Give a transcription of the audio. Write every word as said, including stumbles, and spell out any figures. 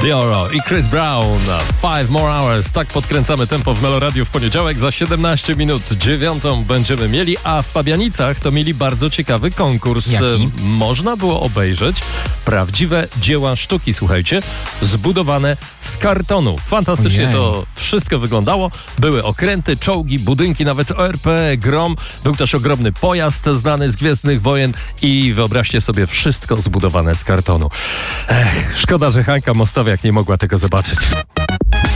Dioro i Chris Brown. Five more hours. Tak podkręcamy tempo w Meloradiu w poniedziałek. Za siedemnaście minut dziewiątą będziemy mieli, a w Pabianicach to mieli bardzo ciekawy konkurs. Jaki? Można było obejrzeć prawdziwe dzieła sztuki, słuchajcie, zbudowane z kartonu. Fantastycznie Ojej. to wszystko wyglądało. Były okręty, czołgi, budynki, nawet O R P, Grom. Był też ogromny pojazd znany z Gwiezdnych Wojen i wyobraźcie sobie, wszystko zbudowane z kartonu. Ech, szkoda, że Hanka Mostowiak nie mogła tego zobaczyć.